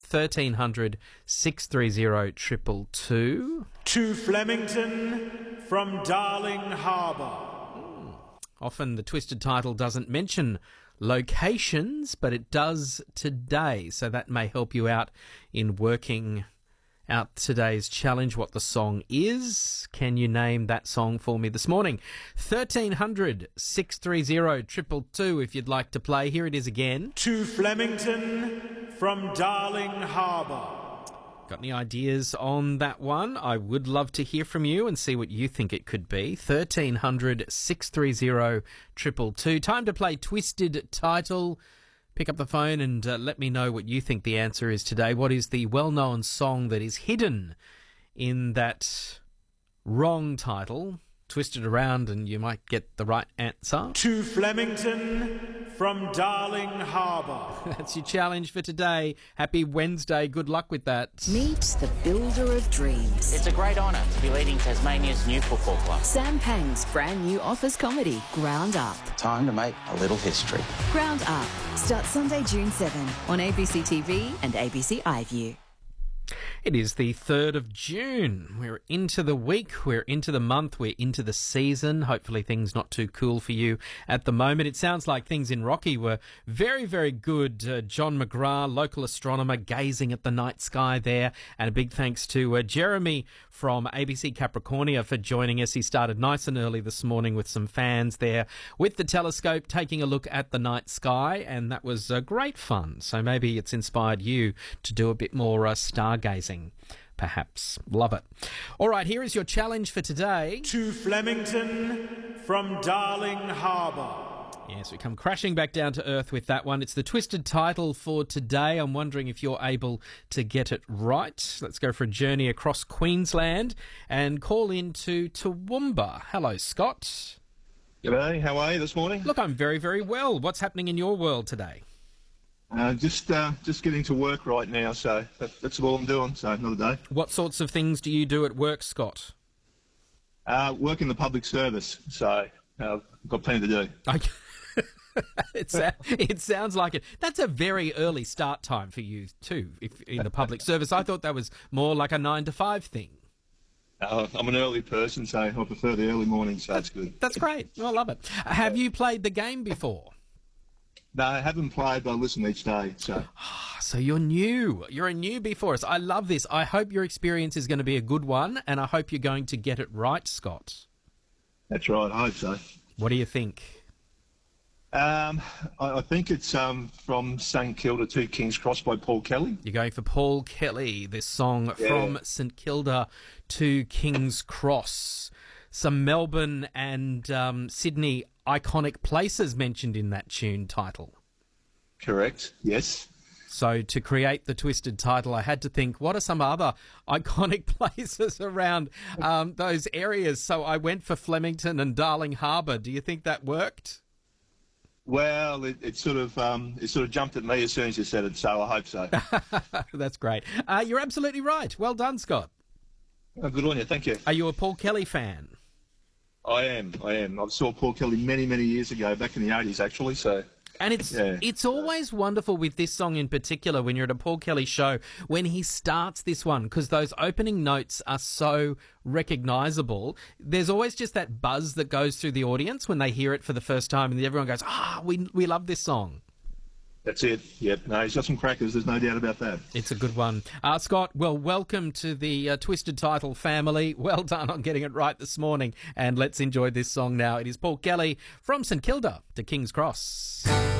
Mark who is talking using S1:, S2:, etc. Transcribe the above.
S1: 1300 630 222.
S2: To Flemington from Darling Harbour.
S1: Often the Twisted title doesn't mention locations, but it does today, so that may help you out in working out today's challenge, what the song is. Can you name that song for me this morning? 1300 630 222 if you'd like to play. Here it is again.
S2: To Flemington from Darling Harbour.
S1: Got any ideas on that one? I would love to hear from you and see what you think it could be. 1300 630 222. Time to play Twisted Title. Pick up the phone and let me know what you think the answer is today. What is the well-known song that is hidden in that wrong title? Twist it around and you might get the right answer.
S2: To Flemington from Darling Harbour.
S1: That's your challenge for today. Happy Wednesday. Good luck with that.
S3: Meet the builder of dreams.
S4: It's a great honour to be leading Tasmania's new football club.
S3: Sam Pang's brand new office comedy, Ground Up.
S4: Time to make a little history.
S3: Ground Up starts Sunday, June 7 on ABC TV and ABC iView.
S1: It is the 3rd of June. We're into the week, we're into the month, we're into the season. Hopefully things not too cool for you at the moment. It sounds like things in Rocky were very, very good. John McGrath, local astronomer, gazing at the night sky there. And a big thanks to Jeremy from ABC Capricornia for joining us. He started nice and early this morning with some fans there with the telescope taking a look at the night sky, and that was great fun. So maybe it's inspired you to do a bit more stargazing, perhaps. Love it. All right, here is your challenge for today.
S2: To Flemington from Darling Harbour.
S1: Yes, we come crashing back down to earth with that one. It's the Twisted title for today. I'm wondering if you're able to get it right. Let's go for a journey across Queensland and call in to Toowoomba. Hello, Scott.
S5: G'day, how are you this morning?
S1: Look, I'm very, very well. What's happening in your world today?
S5: Just getting to work right now, so that's all I'm doing, so another day.
S1: What sorts of things do you do at work, Scott?
S5: Work in the public service, so I've got plenty to do.
S1: Okay. It sounds like it. That's a very early start time for you too, if in the public service. I thought that was more like a 9 to 5 thing.
S5: I'm an early person, so I prefer the early morning, so that's good.
S1: That's great. I love it. Have you played the game before?
S5: No, I haven't played, but I listen each day.
S1: So you're new. You're a newbie for us. I love this. I hope your experience is going to be a good one, and I hope you're going to get it right, Scott.
S5: That's right, I hope so.
S1: What do you think?
S5: I think it's from St Kilda to King's Cross by Paul Kelly.
S1: You're going for Paul Kelly, this song from St Kilda to King's Cross. Some Melbourne and Sydney iconic places mentioned in that tune title.
S5: Correct, yes.
S1: So to create the Twisted title, I had to think, what are some other iconic places around those areas? So I went for Flemington and Darling Harbour. Do you think that worked?
S5: Well, it sort of jumped at me as soon as you said it, so I hope so.
S1: That's great. You're absolutely right. Well done, Scott.
S5: Oh, good on you, thank you.
S1: Are you a Paul Kelly fan?
S5: I am. I saw Paul Kelly many, many years ago, back in the 80s actually, so...
S1: And it's always wonderful with this song in particular when you're at a Paul Kelly show when he starts this one, because those opening notes are so recognisable. There's always just that buzz that goes through the audience when they hear it for the first time, and everyone goes, we love this song.
S5: That's it. Yep. No, he's got some crackers. There's no doubt about that.
S1: It's a good one. Scott, well, welcome to the Twisted Title family. Well done on getting it right this morning. And let's enjoy this song now. It is Paul Kelly from St Kilda to King's Cross.